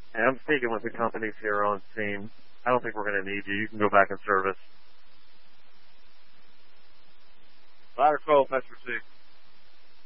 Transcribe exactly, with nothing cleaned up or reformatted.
And I'm speaking with the companies here on scene. I don't think we're going to need you. You can go back in service. Ladder twelve, Metro six.